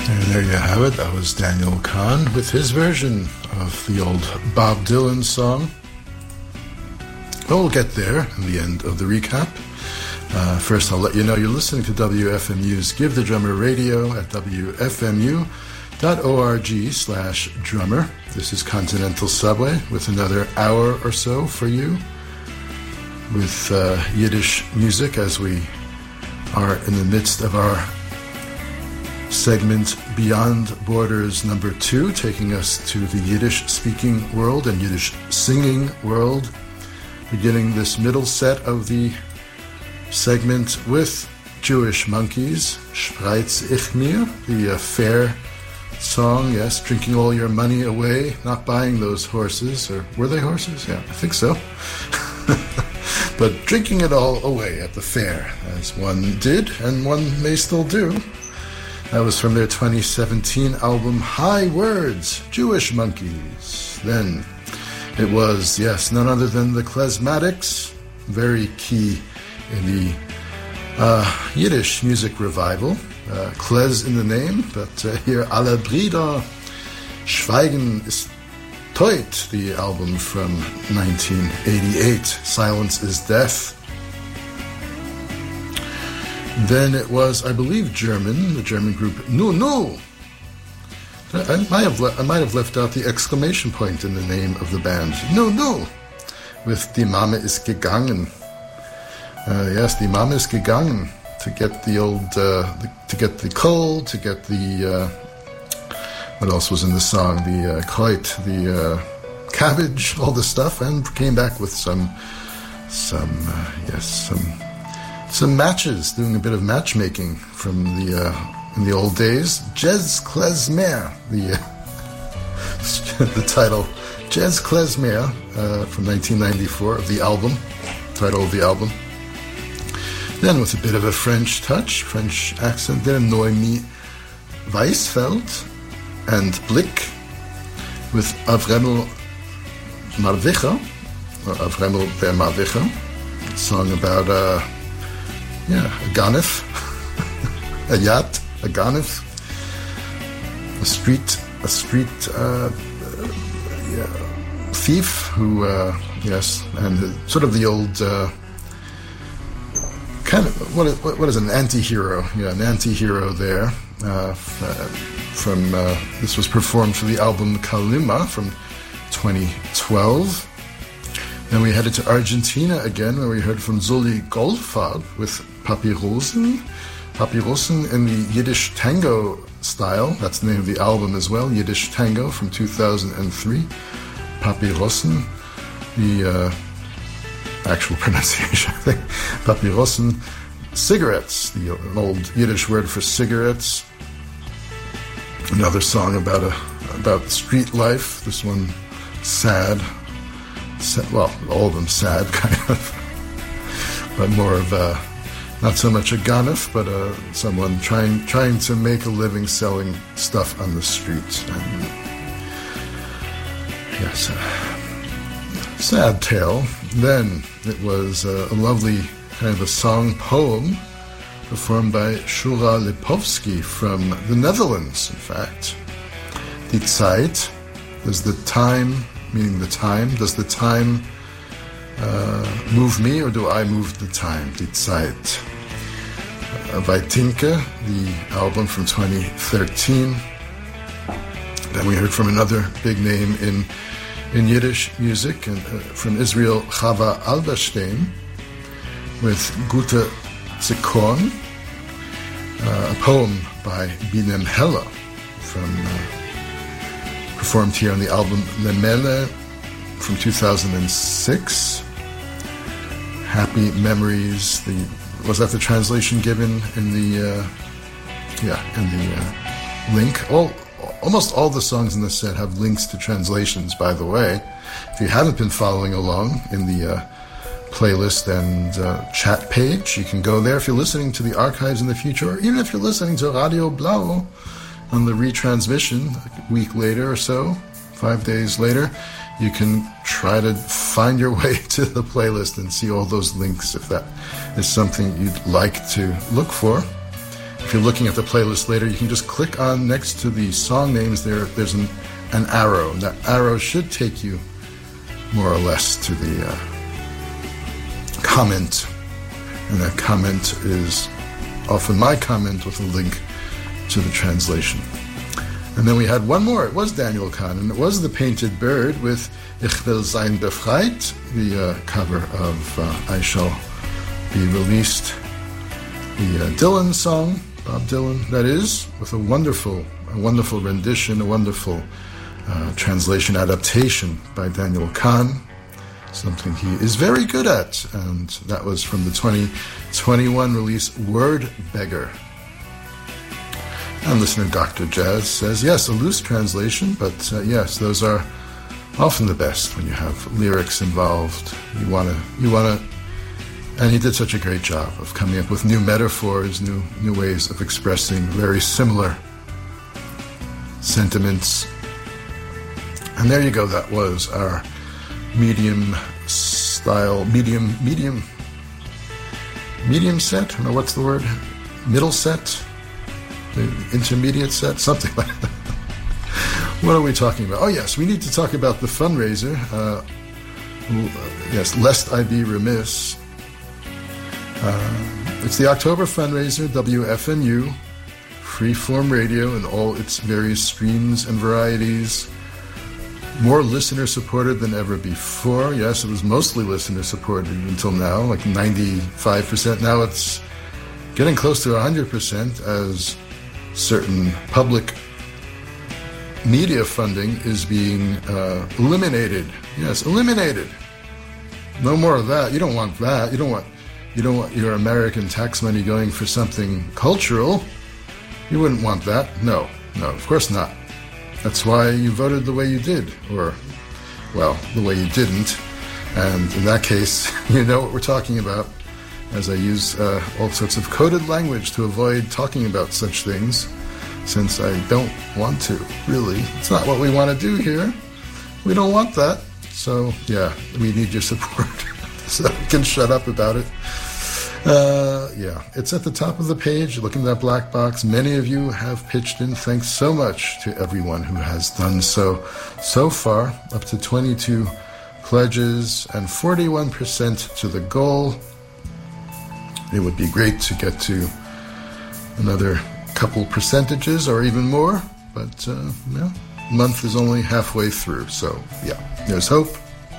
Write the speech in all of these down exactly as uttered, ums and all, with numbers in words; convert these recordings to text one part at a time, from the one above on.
And there you have it. That was Daniel Kahn with his version of the old Bob Dylan song. But we'll get there in the end of the recap. Uh, first, I'll let you know you're listening to W F M U's Give the Drummer Radio at W F M U dot org slash drummer. This is Continental Subway with another hour or so for you with uh, Yiddish music as we are in the midst of our segment Beyond Borders number two, taking us to the Yiddish-speaking world and Yiddish-singing world, beginning this middle set of the segment with Jewish Monkeys, Spreiz ich mir, the uh, fair song, yes, drinking all your money away, not buying those horses, or were they horses? Yeah, I think so. But drinking it all away at the fair, as one did, and one may still do. That was from their twenty seventeen album, High Words, Jewish Monkeys. Then it was, yes, none other than the Klezmatics, very key in the uh, Yiddish music revival. Uh, Klez in the name, but uh, here, Alle Brüder Schweigen ist Teut, the album from nineteen eighty-eight, Silence is Death. Then it was, I believe, German, the German group Nu Nu. I might have le- I might have left out the exclamation point in the name of the band. Nu Nu, with Die Mama ist gegangen. Uh, yes, Die Mama ist gegangen to get the old, uh, the, to get the coal, to get the, uh, what else was in the song? The uh, Kreut, the uh, cabbage, all the stuff, and came back with some, some, uh, yes, some. Some matches, doing a bit of matchmaking from the uh, in the old days. Jazz Klezmer, the uh, the title, Jazz Klezmer uh, from nineteen ninety-four of the album, title of the album. Then with a bit of a French touch, French accent there, Noemi Weisfeld and Blick with Avremel Marvicha, or Avremel der Marvicha, a song about uh, Yeah, a ganef, a yacht, a ganef, a street, a street uh, uh, yeah, thief who, uh, yes, and uh, sort of the old uh, kind of what is, what is an anti-hero? Yeah, an anti-hero there. Uh, f- uh, from uh, this was performed for the album Kalima from twenty twelve. Then we headed to Argentina again, where we heard from Sully Goldfarb with Papyrosen. Papyrosen in the Yiddish tango style. That's the name of the album as well, Yiddish Tango from two thousand three. Papyrosen, the uh, actual pronunciation, I think. Papyrosen, cigarettes, the old Yiddish word for cigarettes. Another song about a about street life. This one sad. Well, all of them sad, kind of, but more of a, not so much a ganef, but a, someone trying trying to make a living selling stuff on the streets. And yes, a sad tale. Then it was a, a lovely kind of a song poem performed by Shura Lipovsky from the Netherlands, in fact. Die Zeit, there's the time, meaning the time. Does the time uh, move me, or do I move the time? Die Zeit. Uh, by Tinke, the album from twenty thirteen. Then we heard from another big name in in Yiddish music, and uh, from Israel, Chava Alberstein, with Gute Zikorn, uh, a poem by Binem Hella from. Uh, Performed here on the album Lemele from two thousand six. Happy Memories. The was that the translation given in the uh, yeah in the uh, link? All almost all the songs in this set have links to translations. By the way, if you haven't been following along in the uh, playlist and uh, chat page, you can go there. If you're listening to the archives in the future, or even if you're listening to Radio Blau on the retransmission a week later or so, five days later, you can try to find your way to the playlist and see all those links if that is something you'd like to look for. if you're looking at the playlist later, you can just click on next to the song names there. There's an, an arrow. And that arrow should take you more or less to the uh, comment. And that comment is often my comment with a link to the translation. And then we had one more. It was Daniel Kahn, and it was The Painted Bird with Ich will sein befreit, the uh, cover of uh, I Shall Be Released, the uh, Dylan song, Bob Dylan, that is, with a wonderful, a wonderful rendition, a wonderful uh, translation adaptation by Daniel Kahn, something he is very good at, and that was from the twenty twenty-one release Word Beggar. And listener Doctor Jazz says, yes, a loose translation, but uh, yes, those are often the best when you have lyrics involved. You want to, you want to, and he did such a great job of coming up with new metaphors, new new ways of expressing very similar sentiments. And there you go. That was our medium style, medium, medium, medium set. I don't know what's the word. Middle set. The intermediate set, something like that. What are we talking about? Oh, yes, we need to talk about the fundraiser. Uh, yes, lest I be remiss. Uh, it's the October fundraiser, W F M U, Freeform Radio in all its various streams and varieties. More listener-supported than ever before. Yes, it was mostly listener-supported until now, like ninety-five percent. Now it's getting close to one hundred percent as certain public media funding is being uh, eliminated. Yes, eliminated. No more of that. You don't want that. You don't want you don't want your American tax money going for something cultural. You wouldn't want that. No, no, of course not. That's why you voted the way you did, or, well, the way you didn't. And in that case, you know what we're talking about, as I use uh, all sorts of coded language to avoid talking about such things, since I don't want to, really. It's not what we want to do here. We don't want that. So, yeah, we need your support so we can shut up about it. Uh, yeah, it's at the top of the page. Look in that black box. Many of you have pitched in. Thanks so much to everyone who has done so. So far, up to twenty-two pledges and forty-one percent to the goal. It would be great to get to another couple percentages or even more, but uh, yeah, month is only halfway through, so yeah, there's hope.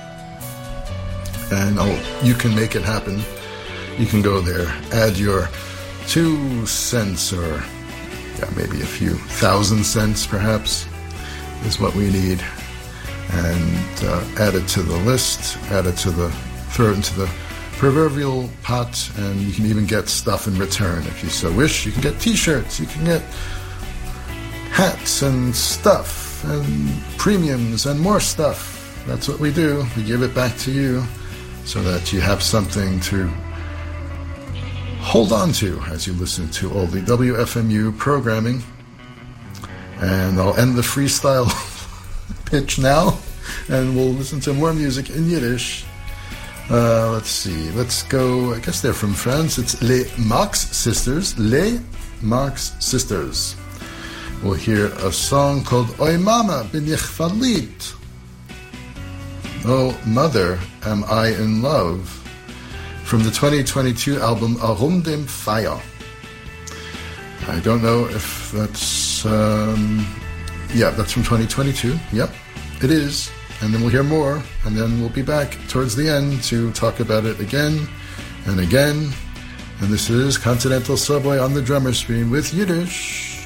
And I'll, you can make it happen. You can go there, add your two cents or yeah, maybe a few thousand cents perhaps is what we need, and uh, add it to the list, add it to the, throw it into the proverbial pot, and you can even get stuff in return if you so wish. You can get t-shirts, you can get hats and stuff and premiums and more stuff. That's what we do. We give it back to you so that you have something to hold on to as you listen to all the W F M U programming. And I'll end the freestyle pitch now, and we'll listen to more music in Yiddish. Uh, let's see, let's go, I guess they're from France. It's Les Marx Sisters, Les Marx Sisters. We'll hear a song called Oy Mama, bin ich verliebt. Oh, Mother, Am I in Love? From the twenty twenty-two album Arum dem Feuer. I don't know if that's, um, yeah, that's from twenty twenty-two. Yep, it is. And then we'll hear more, and then we'll be back towards the end to talk about it again and again. And this is Continental Subway on the Drummer Stream with Yiddish.